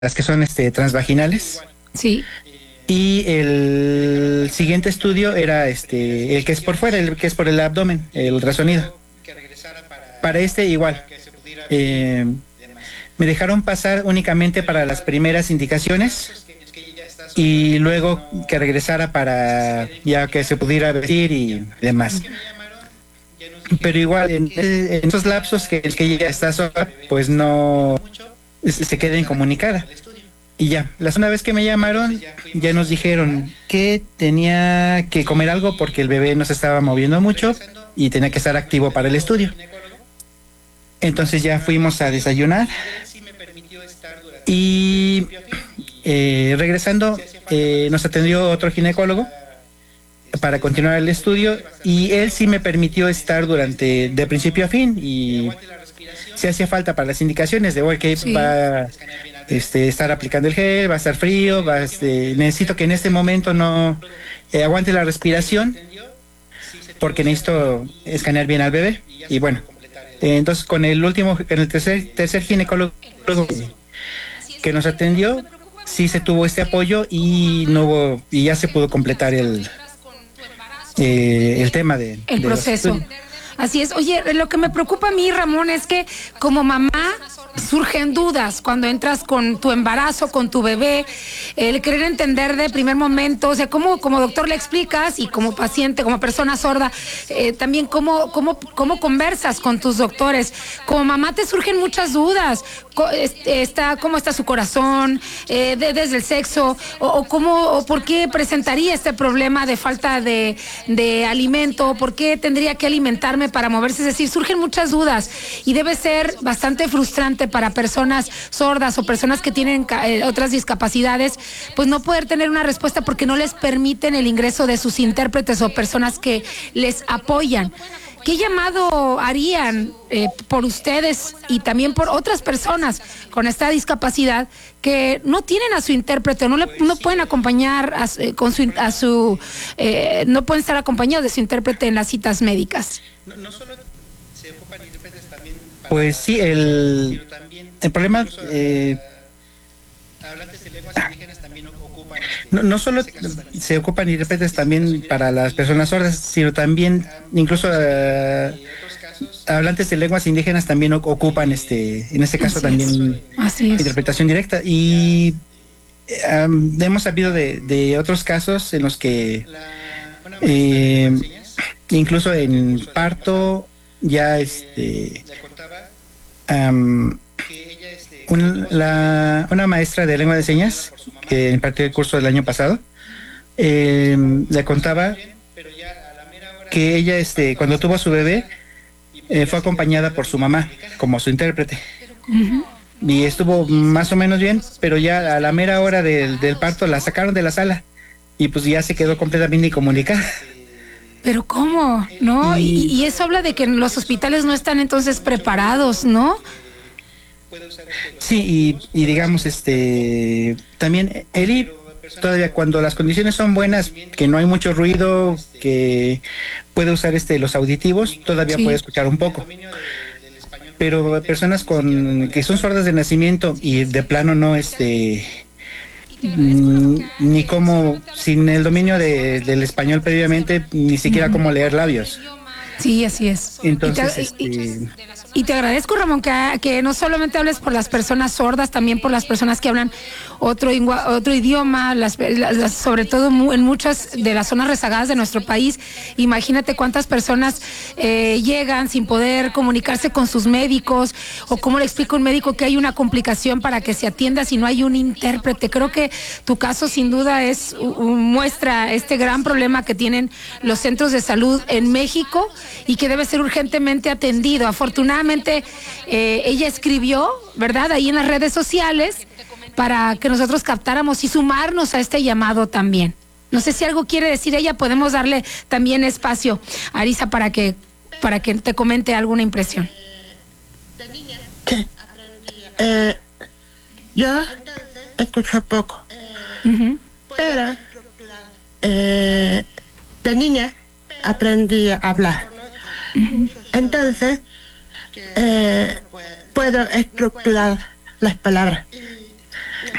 las que son transvaginales. Sí. Y el siguiente estudio era el que es por fuera, el que es por el abdomen, el ultrasonido. Para igual. Me dejaron pasar únicamente para las primeras indicaciones y luego que regresara para ya que se pudiera vestir y demás. Pero igual en esos lapsos que ella está sola, pues no se queda incomunicada. Y ya, la segunda vez que me llamaron, ya nos dijeron que tenía que comer algo porque el bebé no se estaba moviendo mucho y tenía que estar activo para el estudio. Entonces ya fuimos a desayunar y regresando nos atendió otro ginecólogo para continuar el estudio y él sí me permitió estar de principio a fin y si hacía falta para las indicaciones de que sí. Va estar aplicando el gel, va a estar frío, necesito que en este momento no aguante la respiración porque necesito escanear bien al bebé y bueno, entonces con el tercer ginecólogo que nos atendió sí se tuvo este apoyo y ya se pudo completar el tema del proceso. Así es. Oye, lo que me preocupa a mí, Ramón, es que como mamá surgen dudas cuando entras con tu embarazo, con tu bebé, el querer entender de primer momento, o sea, cómo como doctor le explicas y como paciente, como persona sorda, también cómo conversas con tus doctores. Como mamá te surgen muchas dudas. ¿Cómo está su corazón? Desde el sexo, o por qué presentaría este problema de falta de alimento, por qué tendría que alimentarme para moverse, es decir, surgen muchas dudas y debe ser bastante frustrante para personas sordas o personas que tienen otras discapacidades, pues no poder tener una respuesta porque no les permiten el ingreso de sus intérpretes o personas que les apoyan. ¿Qué llamado harían por ustedes y también por otras personas con esta discapacidad que no tienen a su intérprete, no pueden acompañar no pueden estar acompañados de su intérprete en las citas médicas? No solo se ocupan intérpretes también. Pues sí, el problema hablantes de lenguas indígenas también ocupan. No solo se ocupan intérpretes también para las personas sordas, sino también incluso hablantes de lenguas indígenas también ocupan en este caso también interpretación directa y hemos sabido de otros casos en los que incluso en parto ya una maestra de lengua de señas que impartió el curso del año pasado le contaba que ella cuando tuvo a su bebé fue acompañada por su mamá como su intérprete. Uh-huh. Y estuvo más o menos bien, pero ya a la mera hora del parto la sacaron de la sala y pues ya se quedó completamente incomunicada. Pero ¿cómo? ¿No? Y eso habla de que los hospitales no están entonces preparados, ¿no? Sí, y digamos, también Eli, todavía cuando las condiciones son buenas, que no hay mucho ruido, que puede usar los auditivos, todavía puede escuchar un poco. Pero personas que son sordas de nacimiento y de plano no, ni como, sin el dominio del español previamente, ni siquiera cómo leer labios. Sí, así es. Entonces, y te agradezco, Ramón, que no solamente hables por las personas sordas, también por las personas que hablan otro idioma, sobre todo en muchas de las zonas rezagadas de nuestro país. Imagínate cuántas personas llegan sin poder comunicarse con sus médicos, o cómo le explica un médico que hay una complicación para que se atienda si no hay un intérprete. Creo que tu caso sin duda muestra este gran problema que tienen los centros de salud en México y que debe ser urgentemente atendido. Afortunadamente, ella escribió, ¿verdad?, ahí en las redes sociales para que nosotros captáramos y sumarnos a este llamado también. No sé si algo quiere decir ella, podemos darle también espacio a Arisa para que te comente alguna impresión. Sí. Yo escucho poco, pero de niña aprendí a hablar. Entonces puedo estructurar las palabras.